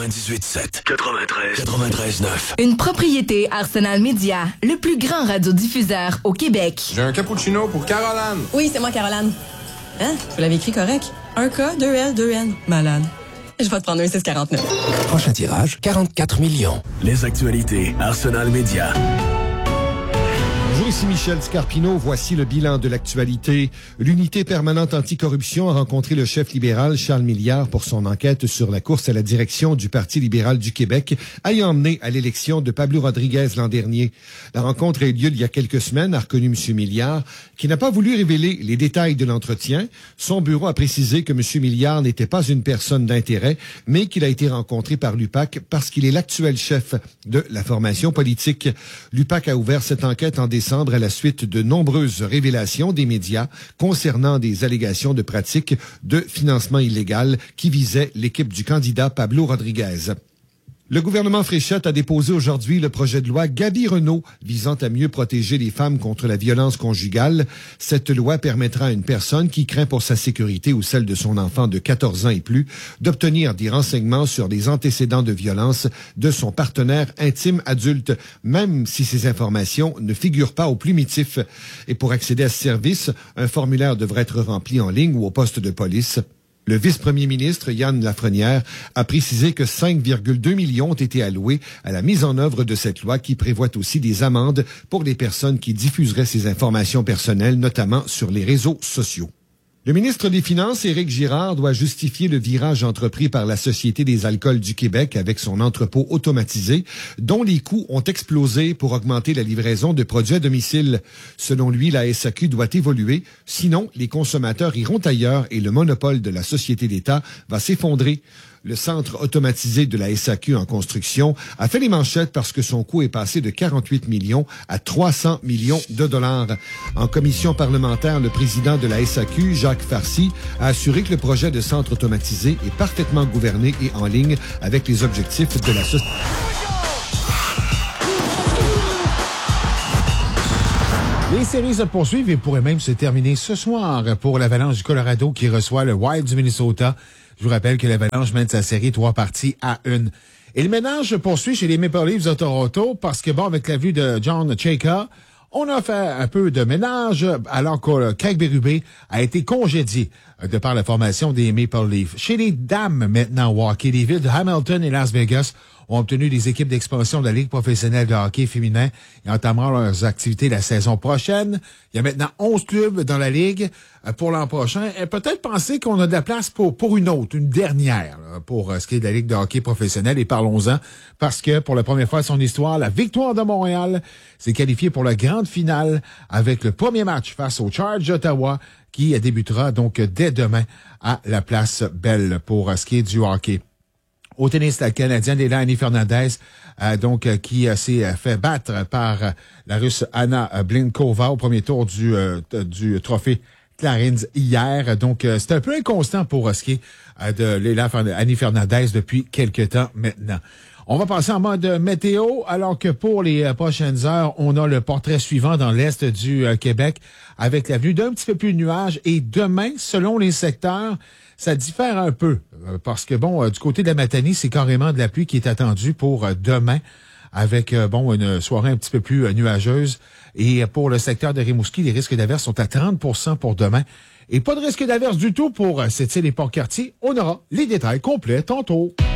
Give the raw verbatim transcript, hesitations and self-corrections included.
quatre-vingt-dix-huit sept, quatre-vingt-treize, quatre-vingt-treize neuf. Une propriété Arsenal Média, le plus grand radiodiffuseur au Québec. J'ai un cappuccino pour Caroline. Oui, c'est moi, Caroline. Hein? Vous l'avez écrit correct? Un K, deux L, deux N. Malade. Je vais te prendre un six quarante-neuf. Prochain tirage, quarante-quatre millions. Les actualités Arsenal Média. Bonjour, ici Michel Scarpino. Voici le bilan de l'actualité. L'unité permanente anticorruption a rencontré le chef libéral Charles Milliard pour son enquête sur la course à la direction du Parti libéral du Québec, ayant mené à l'élection de Pablo Rodriguez l'an dernier. La rencontre a eu lieu il y a quelques semaines, a reconnu M. Milliard, qui n'a pas voulu révéler les détails de l'entretien. Son bureau a précisé que M. Milliard n'était pas une personne d'intérêt, mais qu'il a été rencontré par l'U P A C parce qu'il est l'actuel chef de la formation politique. L'U P A C a ouvert cette enquête en décembre à la suite de nombreuses révélations des médias concernant des allégations de pratiques de financement illégal qui visaient l'équipe du candidat Pablo Rodriguez. Le gouvernement Fréchette a déposé aujourd'hui le projet de loi Gaby-Renault visant à mieux protéger les femmes contre la violence conjugale. Cette loi permettra à une personne qui craint pour sa sécurité ou celle de son enfant de quatorze ans et plus d'obtenir des renseignements sur les antécédents de violence de son partenaire intime adulte, même si ces informations ne figurent pas au plumitif. Et pour accéder à ce service, un formulaire devrait être rempli en ligne ou au poste de police. Le vice-premier ministre, Yann Lafrenière, a précisé que cinq virgule deux millions ont été alloués à la mise en œuvre de cette loi qui prévoit aussi des amendes pour les personnes qui diffuseraient ces informations personnelles, notamment sur les réseaux sociaux. Le ministre des Finances, Éric Girard, doit justifier le virage entrepris par la Société des alcools du Québec avec son entrepôt automatisé, dont les coûts ont explosé pour augmenter la livraison de produits à domicile. Selon lui, la S A Q doit évoluer, sinon les consommateurs iront ailleurs et le monopole de la Société d'État va s'effondrer. Le centre automatisé de la S A Q en construction a fait les manchettes parce que son coût est passé de quarante-huit millions à trois cents millions de dollars. En commission parlementaire, le président de la S A Q, Jacques Farcy, a assuré que le projet de centre automatisé est parfaitement gouverné et en ligne avec les objectifs de la société. Les séries se poursuivent et pourraient même se terminer ce soir pour l'Avalanche du Colorado qui reçoit le Wild du Minnesota. Je vous rappelle que l'Avalanche mène sa série trois parties à une. Et le ménage se poursuit chez les Maple Leafs de Toronto parce que, bon, avec la vue de John Chayka, on a fait un peu de ménage alors que Craig Berube a été congédié de par la formation des Maple Leafs. Chez les dames maintenant au hockey, les villes de Hamilton et Las Vegas ont obtenu des équipes d'expansion de la Ligue professionnelle de hockey féminin et entameront leurs activités la saison prochaine. Il y a maintenant onze clubs dans la Ligue pour l'an prochain. Et peut-être penser qu'on a de la place pour, pour une autre, une dernière, là, pour ce qui est de la Ligue de hockey professionnelle. Et parlons-en, parce que pour la première fois de son histoire, la Victoire de Montréal s'est qualifiée pour la grande finale avec le premier match face aux Chargers d'Ottawa qui débutera donc dès demain à la Place Belle pour ce qui est du hockey. Au tennis, la Canadienne Eleni Fernandez, euh, donc euh, qui euh, s'est euh, fait battre par euh, la Russe Anna Blinkova au premier tour du euh, du trophée Clarins hier. Donc, euh, c'est un peu inconstant pour euh, ce qui est euh, de Eleni Fernandez depuis quelques temps maintenant. On va passer en mode météo, alors que pour les euh, prochaines heures, on a le portrait suivant dans l'est du euh, Québec avec la venue d'un petit peu plus de nuages. Et demain, selon les secteurs, ça diffère un peu parce que, bon, euh, du côté de la Matanie, c'est carrément de la pluie qui est attendue pour euh, demain avec, euh, bon, une soirée un petit peu plus euh, nuageuse. Et pour le secteur de Rimouski, les risques d'averses sont à trente pour cent pour demain. Et pas de risque d'averse du tout pour euh, cette île et Port-Cartier. On aura les détails complets tantôt.